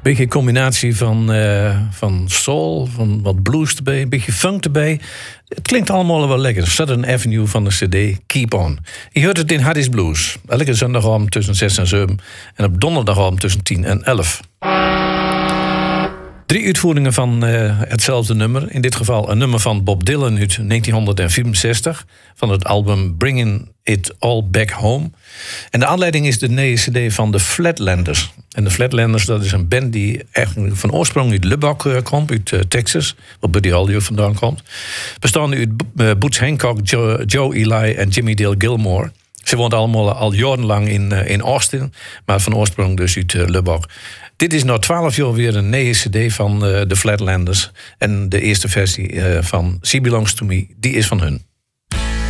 beetje een combinatie van soul, van wat blues erbij, een beetje funk erbij. Het klinkt allemaal wel lekker. Southern Avenue van de CD Keep On. Je hoort het in Hardy's Blues. Elke zondagavond tussen 6 en 7. En op donderdagavond tussen 10 en 11. 3 uitvoeringen van hetzelfde nummer. In dit geval een nummer van Bob Dylan uit 1964. Van het album Bringing It All Back Home. En de aanleiding is de nieuwe CD van de Flatlanders. En de Flatlanders, dat is een band die eigenlijk van oorsprong uit Lubbock komt, uit Texas. Waar Buddy Holly vandaan komt. Bestaande uit Boots Hancock, Joe Ely en Jimmy Dale Gilmore. Ze woont allemaal al jarenlang in Austin. Maar van oorsprong dus uit Lubbock. Dit is na 12 jaar weer een nieuwe CD van de Flatlanders. En de eerste versie van She Belongs to Me, die is van hun.